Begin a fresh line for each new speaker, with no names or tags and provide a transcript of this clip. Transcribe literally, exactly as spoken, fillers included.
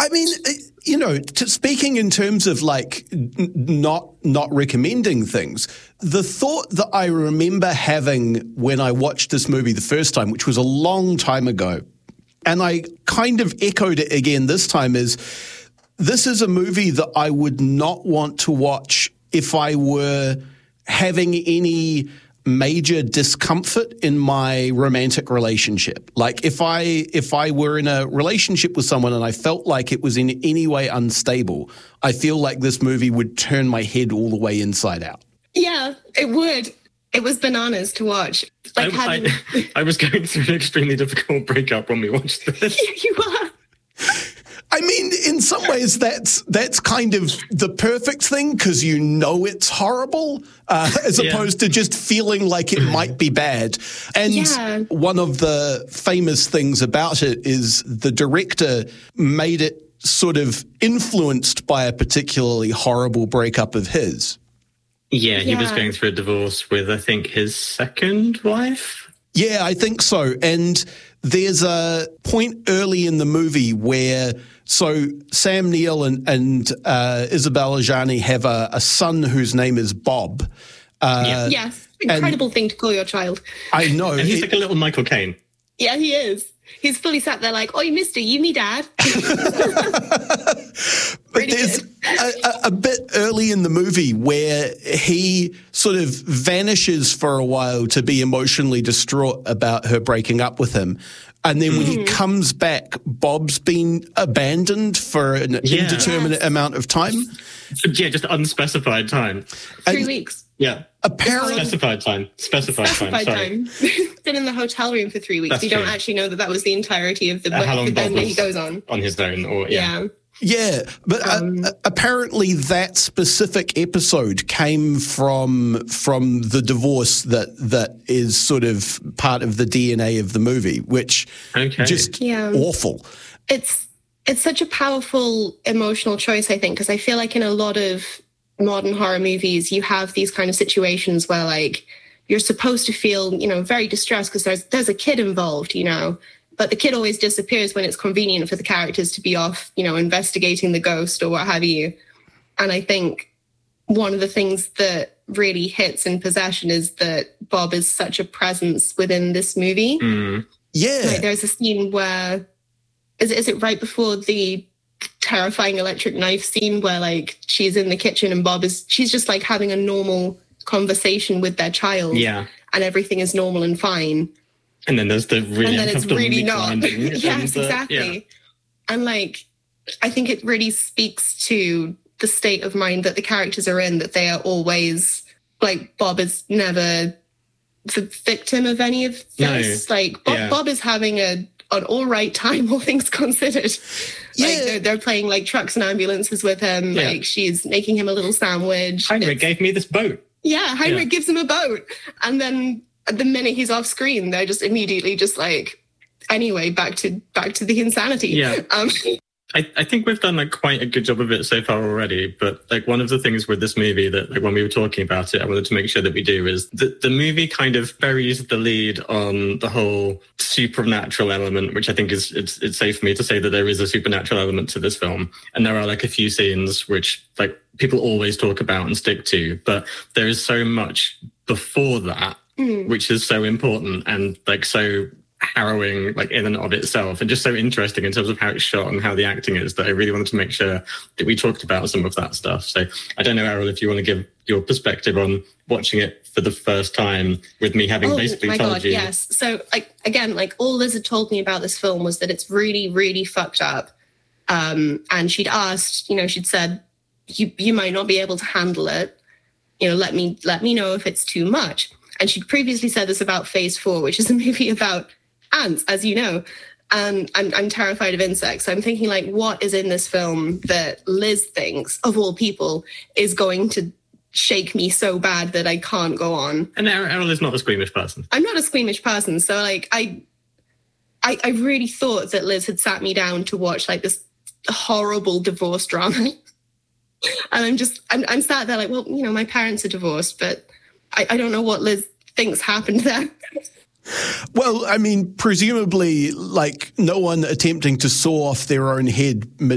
I mean, you know, to, speaking in terms of like n- not not recommending things, the thought that I remember having when I watched this movie the first time, which was a long time ago, and I kind of echoed it again this time, is this is a movie that I would not want to watch if I were having any major discomfort in my romantic relationship. Like if I if I were in a relationship with someone and I felt like it was in any way unstable, I feel like this movie would turn my head all the way inside out.
Yeah, it would. It was bananas to watch. Like
I,
having...
I, I was going through an extremely difficult breakup when we watched this.
Yeah, you were.
I mean, in some ways, that's that's kind of the perfect thing because you know it's horrible, uh, as yeah. opposed to just feeling like it might be bad. And
yeah.
one of the famous things about it is the director made it sort of influenced by a particularly horrible breakup of his.
Yeah, he
yeah.
was going through a divorce with, I think, his second wife.
Yeah, I think so. And there's a point early in the movie where so Sam Neill and, and uh, Isabelle Adjani have a, a son whose name is Bob.
Uh, yeah. Yes, incredible thing to call your child.
I know.
And he's
he,
like a little Michael Caine.
Yeah, he is. He's fully sat there like, oi, mister, you me dad.
But there's a, a, a bit early in the movie where he sort of vanishes for a while to be emotionally distraught about her breaking up with him. And then when mm. he comes back, Bob's been abandoned for an yeah. indeterminate yes. amount of time.
Yeah, just unspecified time.
Three and weeks.
Yeah.
Apparently.
Specified time. Specified,
Specified
time.
Sorry. time. Been in the hotel room for three weeks.
That's
you
true.
don't actually know that that was the entirety of the
uh, how long
that
Bob
he goes on.
On his own. Or, yeah.
yeah.
Yeah, but um, uh, apparently that specific episode came from from the divorce that that is sort of part of the D N A of the movie, which
okay.
just
yeah.
awful.
It's it's such a powerful emotional choice, I think, because I feel like in a lot of modern horror movies, you have these kind of situations where like you're supposed to feel, you know, very distressed because there's there's a kid involved, you know. But the kid always disappears when it's convenient for the characters to be off, you know, investigating the ghost or what have you. And I think one of the things that really hits in Possession is that Bob is such a presence within this movie.
Mm.
Yeah.
Like, there's a scene where, is it, is it right before the terrifying electric knife scene where, like, she's in the kitchen and Bob is, she's just, like, having a normal conversation with their child.
Yeah.
And everything is normal and fine.
And then there's the really
and then it's really not. Yes,
and, uh,
exactly.
Yeah.
And like, I think it really speaks to the state of mind that the characters are in, that they are always, like, Bob is never the victim of any of this.
No.
Like, Bob,
yeah.
Bob is having a an all right time, all things considered.
Yeah.
Like, they're, they're playing, like, trucks and ambulances with him.
Yeah.
Like, she's making him a little sandwich.
Heinrich it's, gave me this boat.
Yeah, Heinrich
yeah.
gives him a boat. And then the minute he's off screen, they're just immediately just like, anyway, back to back to the insanity.
Yeah.
Um,
I, I think we've done like quite a good job of it so far already. But like one of the things with this movie that like when we were talking about it, I wanted to make sure that we do is that the movie kind of buries the lead on the whole supernatural element, which I think is it's it's safe for me to say that there is a supernatural element to this film. And there are like a few scenes which like people always talk about and stick to, but there is so much before that mm. which is so important and like so harrowing like in and of itself and just so interesting in terms of how it's shot and how the acting is that I really wanted to make sure that we talked about some of that stuff. So I don't know, Errol, if you want to give your perspective on watching it for the first time with me having
oh,
basically
my
told
God,
you.
Yes. So like again, like all Liz had told me about this film was that it's really, really fucked up. Um, and she'd asked, you know, she'd said, you you might not be able to handle it. You know, let me let me know if it's too much. And she'd previously said this about Phase Four, which is a movie about ants, as you know. And I'm, I'm terrified of insects. So I'm thinking, like, what is in this film that Liz thinks, of all people, is going to shake me so bad that I can't go on?
And Errol is not a squeamish person.
I'm not a squeamish person. So, like, I, I, I really thought that Liz had sat me down to watch, like, this horrible divorce drama. And I'm just, I'm, I'm sat there like, well, you know, my parents are divorced, but I, I don't know what Liz thinks happened there.
Well, I mean, presumably, like, no one attempting to saw off their own head mid